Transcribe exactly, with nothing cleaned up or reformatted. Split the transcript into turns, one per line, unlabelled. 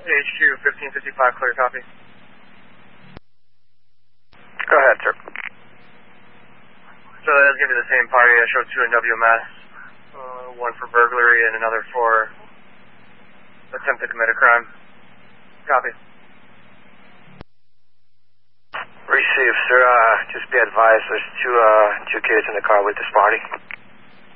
H Q fifteen fifty-five, clear copy.
Go ahead, sir.
So that'll give you the same party. I showed two in W M S. Uh, one for burglary and another for attempt to commit a crime. Copy.
Received, sir. Uh, just be advised, there's two uh, two kids in the car with this party.